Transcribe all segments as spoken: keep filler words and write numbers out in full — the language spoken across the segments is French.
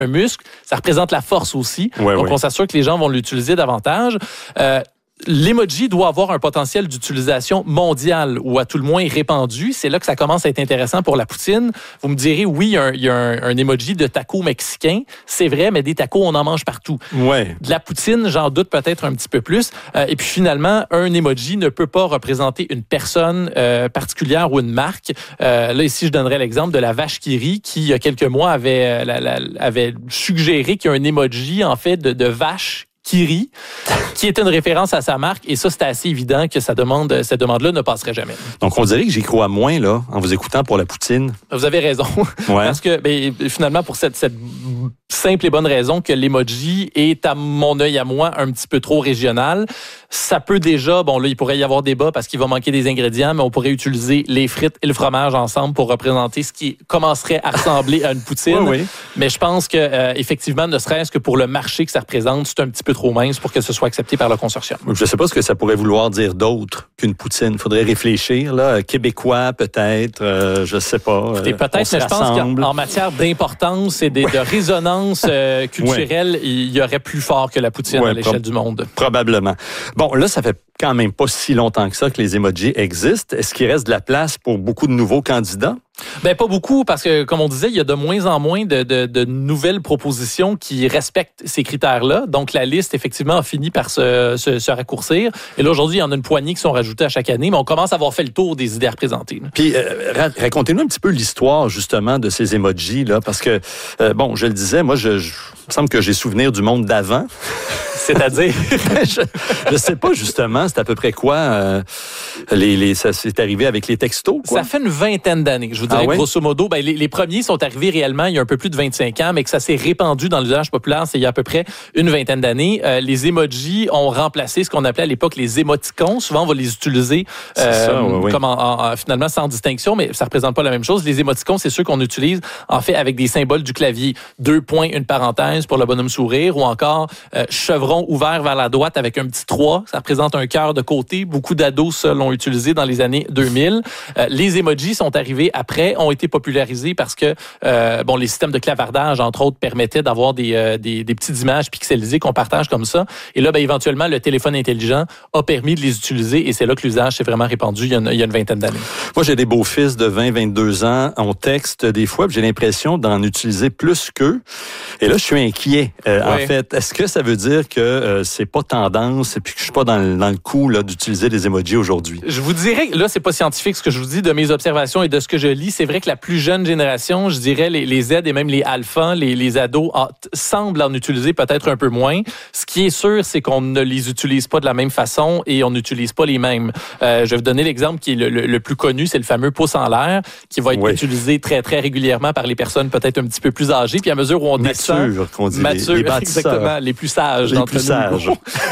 un muscle, ça représente la force aussi. Ouais, Donc, ouais. on s'assure que les gens vont l'utiliser davantage. Euh, L'emoji doit avoir un potentiel d'utilisation mondiale ou à tout le moins répandu. C'est là que ça commence à être intéressant pour la poutine. Vous me direz, oui, il y a un, il y a un, un emoji de taco mexicain. C'est vrai, mais des tacos, on en mange partout. Ouais. De la poutine, j'en doute peut-être un petit peu plus. Euh, et puis finalement, un emoji ne peut pas représenter une personne euh, particulière ou une marque. Euh, là, ici, je donnerais l'exemple de la vache qui rit qui, il y a quelques mois, avait, la, la, avait suggéré qu'il y a un emoji, en fait, de, de vache qui rit, qui est une référence à sa marque. Et ça, c'était assez évident que sa demande, cette demande-là ne passerait jamais. Donc, on dirait que j'y crois moins, là, en vous écoutant pour la poutine. Vous avez raison. Ouais. Parce que, ben, finalement, pour cette, cette simple et bonne raison que l'emoji est, à mon œil à moi, un petit peu trop régional. Ça peut déjà, bon, là, il pourrait y avoir débat parce qu'il va manquer des ingrédients, mais on pourrait utiliser les frites et le fromage ensemble pour représenter ce qui commencerait à ressembler à une poutine. Oui, oui. Mais je pense que, euh, effectivement, ne serait-ce que pour le marché que ça représente, c'est un petit peu trop mince pour que ce soit accepté par le consortium. Je ne sais pas ce que ça pourrait vouloir dire d'autre qu'une poutine. Il faudrait réfléchir, là. Québécois, peut-être, euh, je ne sais pas. Et peut-être, mais je pense qu'en matière d'importance et de, de résonance euh, culturelle, ouais. il y aurait plus fort que la poutine ouais, à l'échelle prob- du monde. Probablement. Bon, là, ça fait quand même pas si longtemps que ça que les emojis existent. Est-ce qu'il reste de la place pour beaucoup de nouveaux candidats? Ben pas beaucoup, parce que, comme on disait, il y a de moins en moins de, de, de nouvelles propositions qui respectent ces critères-là. Donc, la liste, effectivement, a fini par se, se, se raccourcir. Et là, aujourd'hui, il y en a une poignée qui sont rajoutées à chaque année, mais on commence à avoir fait le tour des idées à représenter. Puis, euh, racontez-nous un petit peu l'histoire, justement, de ces emojis, là, parce que, euh, bon, je le disais, moi, je, je il me semble que j'ai souvenir du monde d'avant. C'est-à-dire? je ne sais pas, justement, c'est à peu près quoi, euh, les, les, ça s'est arrivé avec les textos, quoi. Ça fait une vingtaine d'années, je vous dirais, ah ouais? Grosso modo. Ben, les, les premiers sont arrivés réellement il y a un peu plus de vingt-cinq ans, mais que ça s'est répandu dans l'usage populaire, c'est il y a à peu près une vingtaine d'années. Euh, les emojis ont remplacé ce qu'on appelait à l'époque les émoticônes. Souvent, on va les utiliser euh, ça, ouais, ouais. comme en, en, finalement sans distinction, mais ça représente pas la même chose. Les émoticônes, c'est ceux qu'on utilise en fait avec des symboles du clavier. Deux points, une parenthèse pour le bonhomme sourire, ou encore euh, chevron ouvert vers la droite avec un petit trois. Ça représente un cœur de côté. Beaucoup d'ados ça, l'ont utilisé dans les années deux mille. Euh, les emojis sont arrivés après, ont été popularisés parce que euh, bon, les systèmes de clavardage, entre autres, permettaient d'avoir des, euh, des, des petites images pixelisées qu'on partage comme ça. Et là, ben, éventuellement, le téléphone intelligent a permis de les utiliser et c'est là que l'usage s'est vraiment répandu il y a une, il y a une vingtaine d'années. Moi, j'ai des beaux-fils de vingt, vingt-deux ans. On texte des fois, puis j'ai l'impression d'en utiliser plus qu'eux. Et là, je suis inquiet. Euh, ouais. En fait, est-ce que ça veut dire que euh, c'est pas tendance et puis que je suis pas dans le, dans le coup là, d'utiliser des emojis aujourd'hui? Je vous dirais, là, c'est pas scientifique ce que je vous dis de mes observations et de ce que je lis. C'est vrai que la plus jeune génération, je dirais les, les Z et même les alphas, les, les ados, en, semblent en utiliser peut-être un peu moins. Ce qui est sûr, c'est qu'on ne les utilise pas de la même façon et on n'utilise pas les mêmes. Euh, je vais vous donner l'exemple qui est le, le, le plus connu, c'est le fameux pouce en l'air, qui va être oui. utilisé très, très régulièrement par les personnes peut-être un petit peu plus âgées. Puis à mesure où on mature, descend... qu'on dit, mature, les, les exactement, les plus sages. Les plus sages.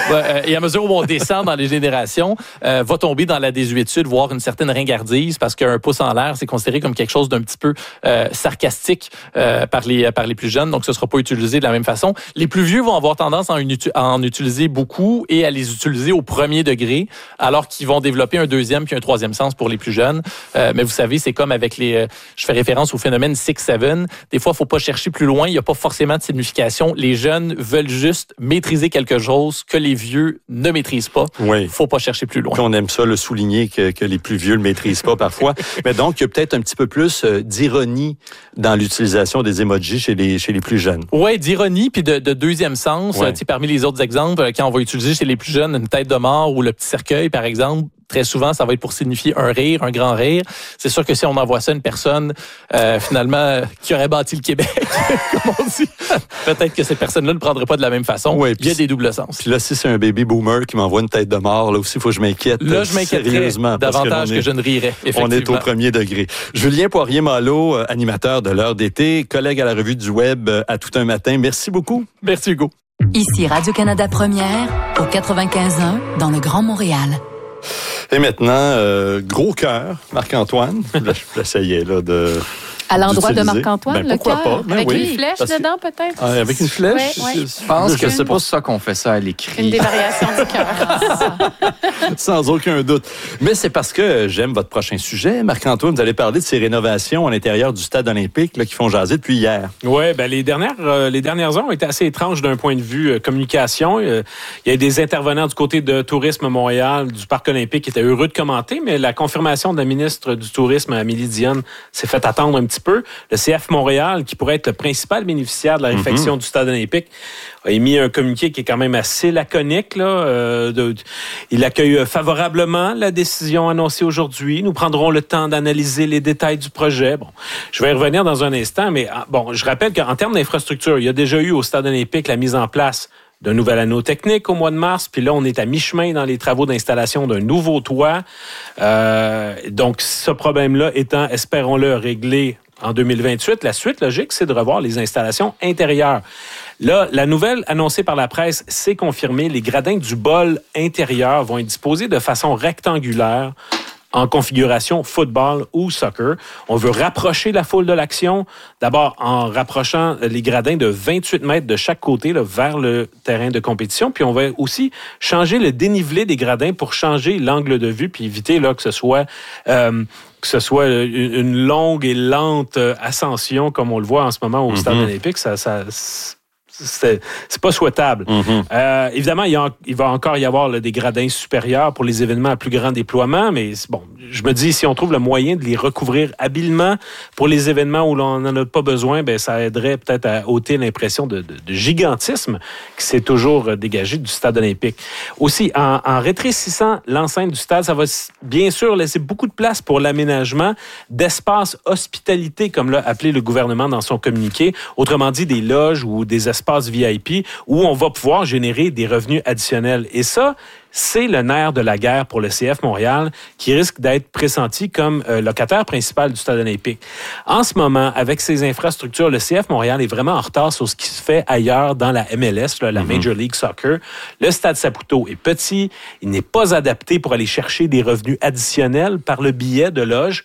Et à mesure où on descend dans les générations, euh, va tomber dans la désuétude, voire une certaine ringardise, parce qu'un pouce en l'air, c'est considéré comme quelque chose d'un petit peu euh, sarcastique euh, par les par les plus jeunes, donc ce sera pas utilisé de la même façon. Les plus vieux vont avoir tendance à en, utu- à en utiliser beaucoup et à les utiliser au premier degré, alors qu'ils vont développer un deuxième puis un troisième sens pour les plus jeunes. Euh, mais vous savez, c'est comme avec les... Euh, je fais référence au phénomène six sept. Des fois, il faut pas chercher plus loin, il n'y a pas forcément de signification. Les jeunes veulent juste maîtriser quelque chose que les vieux ne maîtrisent pas. Oui. Il faut pas chercher plus loin. On aime ça le souligner que, que les plus vieux le maîtrisent pas parfois. Mais donc, il y a peut-être un petit peu plus euh, d'ironie dans l'utilisation des emojis chez les, chez les plus jeunes. Oui, d'ironie puis de, de deuxième sens. Ouais. Tu sais, parmi les autres exemples, quand on va utiliser chez les plus jeunes une tête de mort ou le petit cercueil, par exemple, très souvent, ça va être pour signifier un rire, un grand rire. C'est sûr que si on envoie ça à une personne, euh, finalement, qui aurait bâti le Québec, comme on dit, peut-être que cette personne-là ne prendrait pas de la même façon. Ouais, il y a des doubles sens. Puis là, si c'est un baby boomer qui m'envoie une tête de mort, là aussi, il faut que je m'inquiète. Là, je m'inquiéterais davantage que, que je ne rirais, effectivement. On est au premier degré. Julien Poirier-Malo, animateur de l'heure d'été, collègue à la Revue du Web à tout un matin. Merci beaucoup. Merci, Hugo. Ici Radio-Canada Première, au quatre-vingt-quinze un, dans le Grand Montréal. Et maintenant, euh, gros cœur, Marc-Antoine. Là, j'essayais là, de, À l'endroit d'utiliser. de Marc-Antoine, ben, le cœur? Pas? Ben, avec oui. une flèche Parce que... dedans, peut-être? Ah, avec une flèche? Ouais, ouais. Je pense que c'est pour ça qu'on fait ça à l'écrit. Une des variations du cœur. Sans aucun doute. Mais c'est parce que j'aime votre prochain sujet. Marc-Antoine, vous allez parler de ces rénovations à l'intérieur du stade olympique là, qui font jaser depuis hier. Oui, ben les dernières euh, les dernières heures ont été assez étranges d'un point de vue euh, communication. Euh, il y a des intervenants du côté de Tourisme Montréal, du Parc olympique, qui étaient heureux de commenter, mais la confirmation de la ministre du Tourisme, Amélie Dionne, s'est fait attendre un petit peu. Le C F Montréal, qui pourrait être le principal bénéficiaire de la réfection mm-hmm. du stade olympique, a émis un communiqué qui est quand même assez laconique. Là, euh, de, il accueille favorablement la décision annoncée aujourd'hui. Nous prendrons le temps d'analyser les détails du projet. Bon, je vais y revenir dans un instant, mais bon, je rappelle qu'en termes d'infrastructure, il y a déjà eu au stade olympique la mise en place d'un nouvel anneau technique au mois de mars, puis là, on est à mi-chemin dans les travaux d'installation d'un nouveau toit. Euh, donc, ce problème-là étant, espérons-le, réglé en deux mille vingt-huit, la suite logique, c'est de revoir les installations intérieures. Là, la nouvelle annoncée par la presse s'est confirmée. Les gradins du bol intérieur vont être disposés de façon rectangulaire en configuration football ou soccer. On veut rapprocher la foule de l'action, d'abord en rapprochant les gradins de vingt-huit mètres de chaque côté là, vers le terrain de compétition. Puis on va aussi changer le dénivelé des gradins pour changer l'angle de vue puis éviter là, que ce soit... Euh, que ce soit une longue et lente ascension, comme on le voit en ce moment au mm-hmm. stade olympique, ça, ça, c'est, c'est pas souhaitable. Mm-hmm. Euh, évidemment, il, y a, il va encore y avoir là, des gradins supérieurs pour les événements à plus grand déploiement, mais bon, je me dis, si on trouve le moyen de les recouvrir habilement pour les événements où l'on n'en a pas besoin, ben ça aiderait peut-être à ôter l'impression de, de, de gigantisme qui s'est toujours dégagé du stade olympique. Aussi, en, en rétrécissant l'enceinte du stade, ça va bien sûr laisser beaucoup de place pour l'aménagement d'espaces hospitalité, comme l'a appelé le gouvernement dans son communiqué. Autrement dit, des loges ou des espaces V I P où on va pouvoir générer des revenus additionnels. Et ça, c'est le nerf de la guerre pour le C F Montréal qui risque d'être pressenti comme euh, locataire principal du stade olympique. En ce moment, avec ces infrastructures, le C F Montréal est vraiment en retard sur ce qui se fait ailleurs dans la M L S, là, la mm-hmm. Major League Soccer. Le stade Saputo est petit, il n'est pas adapté pour aller chercher des revenus additionnels par le billet de loge.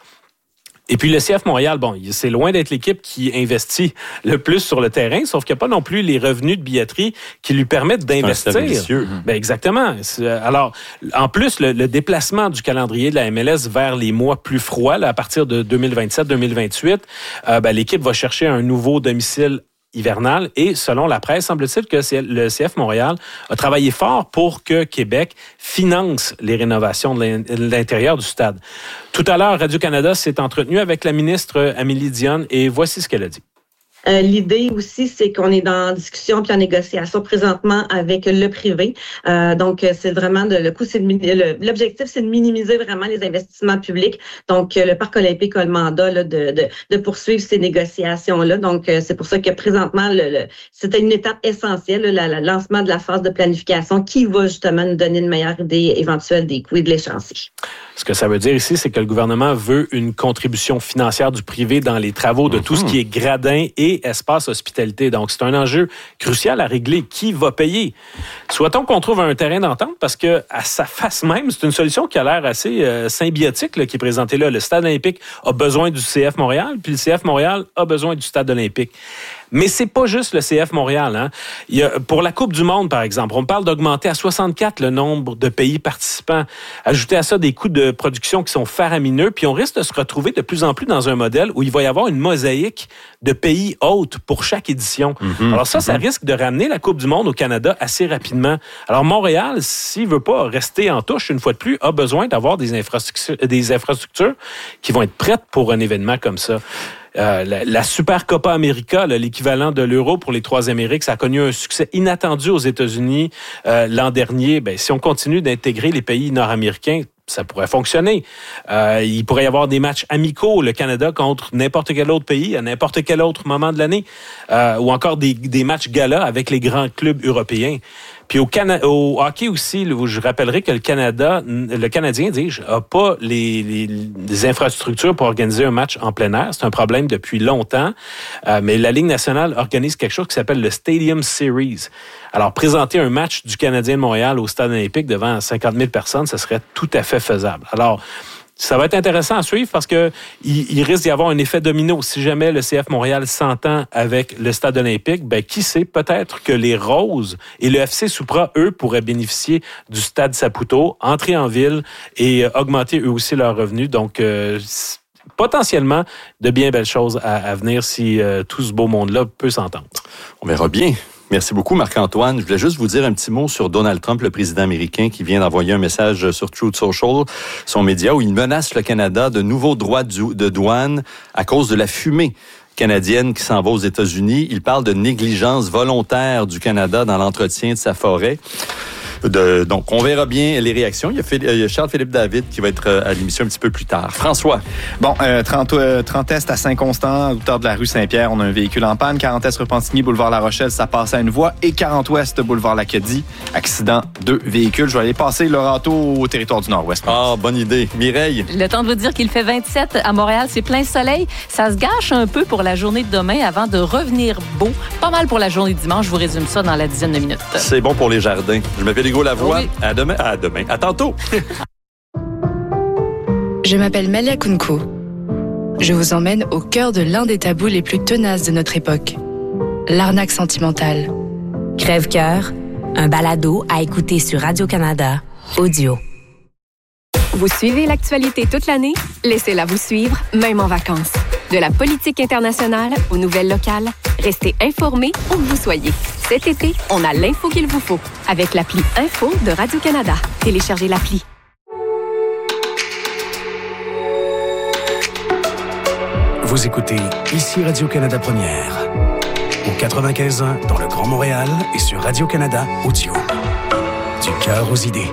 Et puis le C F Montréal, bon, c'est loin d'être l'équipe qui investit le plus sur le terrain, sauf qu'il n'y a pas non plus les revenus de billetterie qui lui permettent d'investir. Ben exactement. Alors, en plus, le, le déplacement du calendrier de la M L S vers les mois plus froids, là, à partir de deux mille vingt-sept deux mille vingt-huit, euh, ben, l'équipe va chercher un nouveau domicile hivernale. Et selon la presse, semble-t-il que le C F Montréal a travaillé fort pour que Québec finance les rénovations de l'intérieur du stade. Tout à l'heure, Radio-Canada s'est entretenu avec la ministre Amélie Dionne et voici ce qu'elle a dit. Euh, l'idée aussi, c'est qu'on est dans discussion puis en négociation présentement avec le privé. Euh, donc, c'est vraiment de, le coup, c'est de, le, l'objectif, c'est de minimiser vraiment les investissements publics. Donc, le Parc olympique a le mandat là, de, de, de poursuivre ces négociations-là. Donc, c'est pour ça que présentement, le, le, c'était une étape essentielle, là, le lancement de la phase de planification qui va justement nous donner une meilleure idée éventuelle des coûts et de l'échéancier. Ce que ça veut dire ici, c'est que le gouvernement veut une contribution financière du privé dans les travaux de mm-hmm. tout ce qui est gradin et espace hospitalité. Donc, c'est un enjeu crucial à régler. Qui va payer? Souhaitons qu'on trouve un terrain d'entente parce que à sa face même, c'est une solution qui a l'air assez euh, symbiotique là, qui est présentée là. Le Stade olympique a besoin du C F Montréal, puis le C F Montréal a besoin du Stade olympique. Mais c'est pas juste le C F Montréal. Hein. Il y a, pour la Coupe du Monde, par exemple, on parle d'augmenter à soixante-quatre le nombre de pays participants. Ajouter à ça des coûts de production qui sont faramineux, puis on risque de se retrouver de plus en plus dans un modèle où il va y avoir une mosaïque de pays hôtes pour chaque édition. Mm-hmm. Alors ça, ça risque de ramener la Coupe du Monde au Canada assez rapidement. Alors Montréal, s'il veut pas rester en touche une fois de plus, a besoin d'avoir des infrastructures, des infrastructures qui vont être prêtes pour un événement comme ça. Euh, la, la Super Copa América, là, l'équivalent de l'euro pour les trois Amériques, ça a connu un succès inattendu aux États-Unis euh, l'an dernier. Ben, si on continue d'intégrer les pays nord-américains, ça pourrait fonctionner. Euh, il pourrait y avoir des matchs amicaux, le Canada contre n'importe quel autre pays à n'importe quel autre moment de l'année, euh, ou encore des, des matchs gala avec les grands clubs européens. Puis au, Cana- au hockey aussi, je rappellerai que le Canada, le Canadien, dis-je, n'a pas les, les, les infrastructures pour organiser un match en plein air. C'est un problème depuis longtemps. Euh, mais la Ligue nationale organise quelque chose qui s'appelle le Stadium Series. Alors, présenter un match du Canadien de Montréal au Stade olympique devant cinquante mille personnes, ça serait tout à fait faisable. Alors, Ça va être intéressant à suivre parce que il, il risque d'y avoir un effet domino. Si jamais le C F Montréal s'entend avec le Stade olympique, ben qui sait, peut-être que les Roses et le F C Soupra, eux, pourraient bénéficier du Stade Saputo, entrer en ville et euh, augmenter eux aussi leurs revenus. Donc, euh, potentiellement, de bien belles choses à, à venir si euh, tout ce beau monde-là peut s'entendre. On verra bien. Merci beaucoup, Marc-Antoine. Je voulais juste vous dire un petit mot sur Donald Trump, le président américain, qui vient d'envoyer un message sur Truth Social, son média, où il menace le Canada de nouveaux droits de douane à cause de la fumée canadienne qui s'en va aux États-Unis. Il parle de négligence volontaire du Canada dans l'entretien de sa forêt. De, donc, on verra bien les réactions. Il y a, Phil, il y a Charles-Philippe David qui va être à l'émission un petit peu plus tard. François. Bon, euh, trente, euh, trente Est à Saint-Constant, à hauteur de la rue Saint-Pierre, on a un véhicule en panne. quarante Est Repentigny, boulevard La Rochelle, ça passe à une voie. Et quarante Ouest, boulevard Lacadie, accident, deux véhicules. Je vais aller passer le râteau au territoire du Nord-Ouest. Ah, bonne idée. Mireille. Le temps de vous dire qu'il fait vingt-sept à Montréal, c'est plein soleil. Ça se gâche un peu pour la journée de demain avant de revenir beau. Pas mal pour la journée de dimanche. Je vous résume ça dans la dizaine de minutes. C'est bon pour les jardins. Je m'appelle Hugo Lavoie. Oui. À demain. À demain. À tantôt. Je m'appelle Malia Kunko. Je vous emmène au cœur de l'un des tabous les plus tenaces de notre époque. L'arnaque sentimentale. Crève-cœur, un balado à écouter sur Radio-Canada, audio. Vous suivez l'actualité toute l'année? Laissez-la vous suivre, même en vacances. De la politique internationale aux nouvelles locales, restez informés où que vous soyez. Cet été, on a l'info qu'il vous faut avec l'appli Info de Radio-Canada. Téléchargez l'appli. Vous écoutez ici Radio-Canada Première. Au quatre-vingt-quinze ans dans le Grand Montréal et sur Radio-Canada Audio. Du cœur aux idées.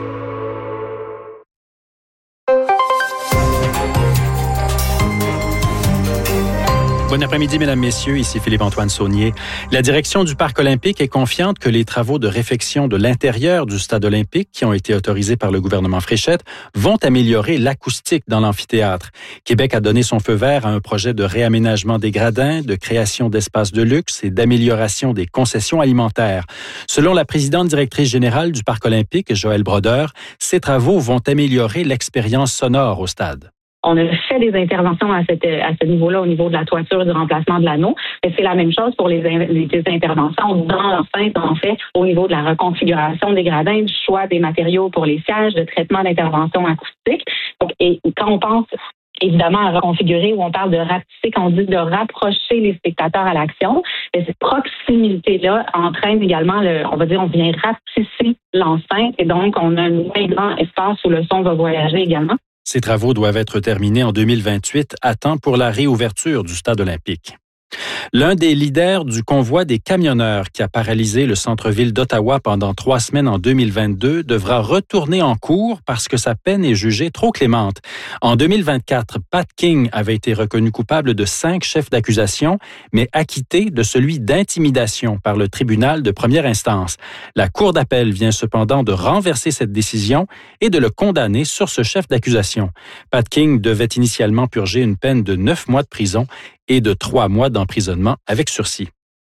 Bon après-midi, mesdames, messieurs. Ici Philippe-Antoine Saunier. La direction du Parc olympique est confiante que les travaux de réfection de l'intérieur du stade olympique, qui ont été autorisés par le gouvernement Fréchette, vont améliorer l'acoustique dans l'amphithéâtre. Québec a donné son feu vert à un projet de réaménagement des gradins, de création d'espaces de luxe et d'amélioration des concessions alimentaires. Selon la présidente directrice générale du Parc olympique, Joëlle Brodeur, ces travaux vont améliorer l'expérience sonore au stade. On a fait des interventions à, cette, à ce niveau-là, au niveau de la toiture et du remplacement de l'anneau. Mais c'est la même chose pour les, les interventions dans l'enceinte, en fait, au niveau de la reconfiguration des gradins, du choix des matériaux pour les sièges, de traitement d'intervention acoustique. Donc, et quand on pense évidemment à reconfigurer, où on parle de rapetisser, quand on dit de rapprocher les spectateurs à l'action, mais cette proximité-là entraîne également, le, on va dire, on vient rapetisser l'enceinte et donc on a un moins grand espace où le son va voyager également. Ces travaux doivent être terminés en deux mille vingt-huit, à temps pour la réouverture du stade olympique. L'un des leaders du convoi des camionneurs qui a paralysé le centre-ville d'Ottawa pendant trois semaines en deux mille vingt-deux devra retourner en cours parce que sa peine est jugée trop clémente. En deux mille vingt-quatre, Pat King avait été reconnu coupable de cinq chefs d'accusation, mais acquitté de celui d'intimidation par le tribunal de première instance. La Cour d'appel vient cependant de renverser cette décision et de le condamner sur ce chef d'accusation. Pat King devait initialement purger une peine de neuf mois de prison et de trois mois d'emprisonnement avec sursis.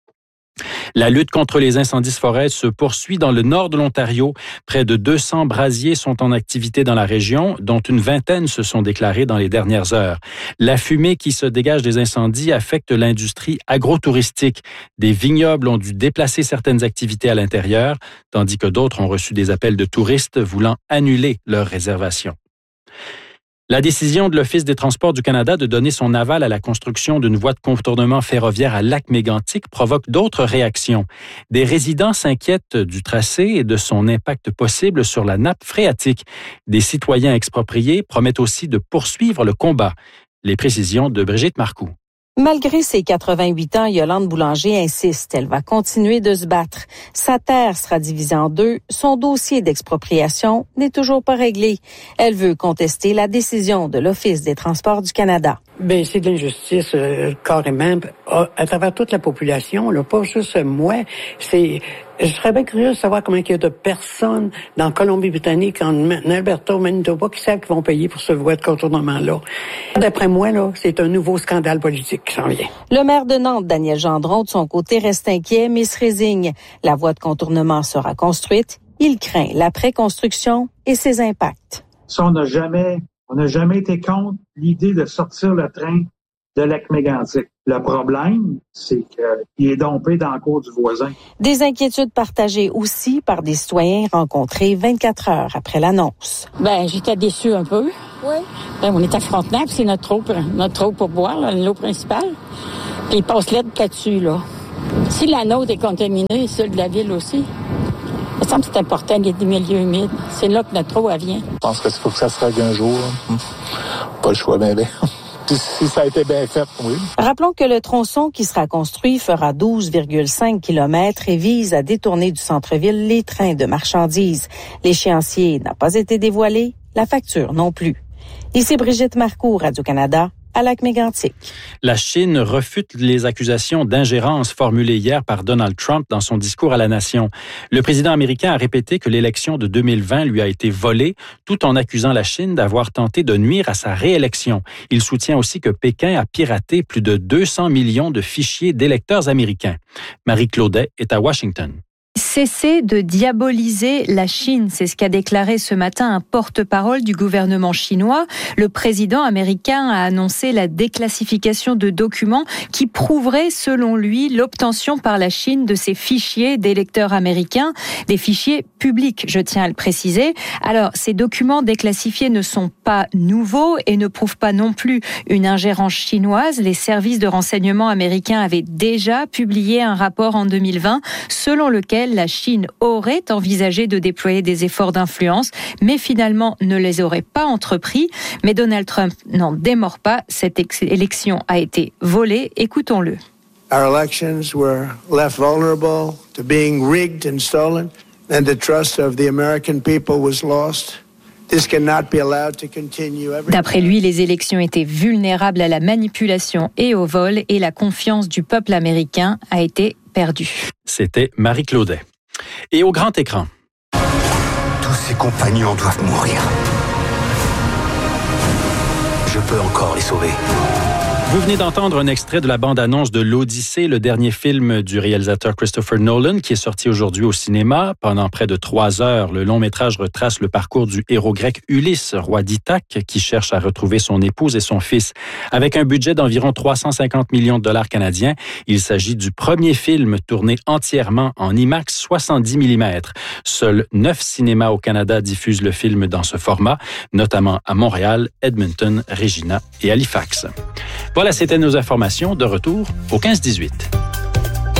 La lutte contre les incendies de forêt se poursuit dans le nord de l'Ontario. Près de deux cents brasiers sont en activité dans la région, dont une vingtaine se sont déclarés dans les dernières heures. La fumée qui se dégage des incendies affecte l'industrie agro-touristique. Des vignobles ont dû déplacer certaines activités à l'intérieur, tandis que d'autres ont reçu des appels de touristes voulant annuler leurs réservations. La décision de l'Office des transports du Canada de donner son aval à la construction d'une voie de contournement ferroviaire à Lac-Mégantic provoque d'autres réactions. Des résidents s'inquiètent du tracé et de son impact possible sur la nappe phréatique. Des citoyens expropriés promettent aussi de poursuivre le combat. Les précisions de Brigitte Marcoux. Malgré ses quatre-vingt-huit ans, Yolande Boulanger insiste. Elle va continuer de se battre. Sa terre sera divisée en deux. Son dossier d'expropriation n'est toujours pas réglé. Elle veut contester la décision de l'Office des transports du Canada. Ben c'est de l'injustice euh, carrément à, à travers toute la population, là, pas juste moi. C'est, je serais bien curieux de savoir comment il y a de personnes dans Colombie-Britannique, en Alberta, au Manitoba, qui savent qu'ils vont payer pour ce voie de contournement-là. D'après moi, là, c'est un nouveau scandale politique qui s'en vient. Le maire de Nantes, Daniel Gendron, de son côté, reste inquiet, mais se résigne. La voie de contournement sera construite. Il craint l'après-construction et ses impacts. Ça, on n'a jamais On n'a jamais été contre l'idée de sortir le train de Lac-Mégantic. Le problème, c'est qu'il est dompé dans le cours du voisin. Des inquiétudes partagées aussi par des citoyens rencontrés vingt-quatre heures après l'annonce. Ben, j'étais déçue un peu. Oui. Ben, on est à Frontenac, c'est notre eau, notre eau pour boire, là, l'eau principale. Puis il passe l'aide là-dessus, là. Si la nôtre est contaminée, celle de la ville aussi. Il me semble que c'est important, il y a des milieux humides. C'est là que notre eau, elle vient. Je pense qu'il faut que ça se règle un jour. Hum. Pas le choix, ben, ben. Si ça a été bien fait, oui. Rappelons que le tronçon qui sera construit fera douze virgule cinq kilomètres et vise à détourner du centre-ville les trains de marchandises. L'échéancier n'a pas été dévoilé, la facture non plus. Ici Brigitte Marcoux, Radio-Canada, à Lac-Mégantic. La Chine refute les accusations d'ingérence formulées hier par Donald Trump dans son discours à la nation. Le président américain a répété que l'élection de deux mille vingt lui a été volée, tout en accusant la Chine d'avoir tenté de nuire à sa réélection. Il soutient aussi que Pékin a piraté plus de deux cents millions de fichiers d'électeurs américains. Marie Claudet est à Washington. Cessez de diaboliser la Chine, c'est ce qu'a déclaré ce matin un porte-parole du gouvernement chinois. Le président américain a annoncé la déclassification de documents qui prouveraient, selon lui, l'obtention par la Chine de ces fichiers d'électeurs américains, des fichiers publics, je tiens à le préciser. Alors, ces documents déclassifiés ne sont pas nouveaux et ne prouvent pas non plus une ingérence chinoise. Les services de renseignement américains avaient déjà publié un rapport en deux mille vingt selon lequel la Chine aurait envisagé de déployer des efforts d'influence, mais finalement ne les aurait pas entrepris. Mais Donald Trump n'en démord pas. Cette élection a été volée. Écoutons-le. Our elections were left vulnerable to being rigged and stolen, and the trust of the American people was lost. This cannot be allowed to continue. D'après lui, les élections étaient vulnérables à la manipulation et au vol, et la confiance du peuple américain a été perdue. C'était Marie Claudet. Et au grand écran. Tous ses compagnons doivent mourir. Je peux encore les sauver. Vous venez d'entendre un extrait de la bande-annonce de l'Odyssée, le dernier film du réalisateur Christopher Nolan, qui est sorti aujourd'hui au cinéma. Pendant près de trois heures, le long-métrage retrace le parcours du héros grec Ulysse, roi d'Ithaque, qui cherche à retrouver son épouse et son fils. Avec un budget d'environ trois cent cinquante millions de dollars canadiens, il s'agit du premier film tourné entièrement en IMAX soixante-dix millimètres. Seuls neuf cinémas au Canada diffusent le film dans ce format, notamment à Montréal, Edmonton, Regina et Halifax. Voilà, c'était nos informations. De retour au quinze dix-huit.